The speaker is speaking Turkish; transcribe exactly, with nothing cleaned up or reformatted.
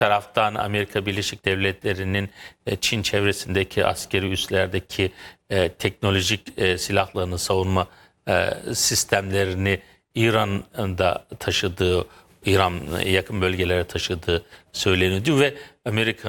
taraftan Amerika Birleşik Devletleri'nin e, Çin çevresindeki askeri üslerdeki e, teknolojik e, silahlarını, savunma e, sistemlerini İran'da taşıdığı, İran yakın bölgelere taşıdığı söyleniyordu ve Amerika